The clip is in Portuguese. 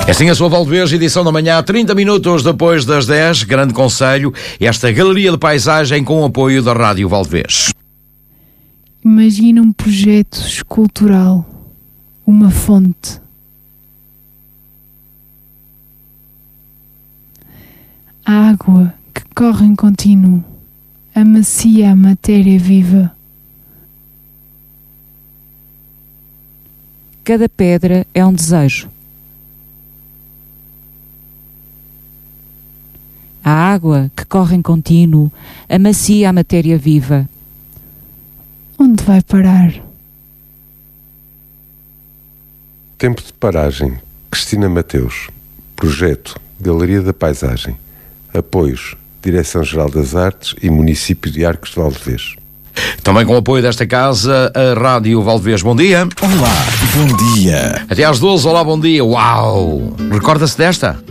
Assim a sua Valdevez, edição da manhã, 30 minutos depois das 10, grande conselho, esta galeria de paisagem com o apoio da Rádio Valdevez. Imagina um projeto escultural, uma fonte. A água que corre em contínuo, amacia a matéria viva. Cada pedra é um desejo. A água que corre em contínuo amacia a matéria viva. Onde vai parar? Tempo de paragem. Cristina Mateus. Projeto Galeria da Paisagem. Apoios Direção-Geral das Artes e Município de Arcos de Valdevez. Também com o apoio desta casa, a Rádio Valdevez. Bom dia. Olá, bom dia. Até às 12, olá, bom dia. Uau! Recorda-se desta?